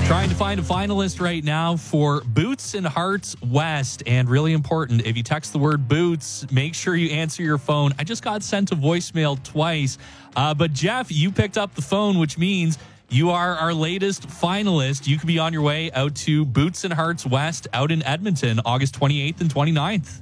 Trying to find a finalist right now for Boots and Hearts West. And really important, if you text the word Boots, make sure you answer your phone. I just got sent a voicemail twice. But Jeff, you picked up the phone, which means you are our latest finalist. You could be on your way out to Boots and Hearts West out in Edmonton, August 28th and 29th.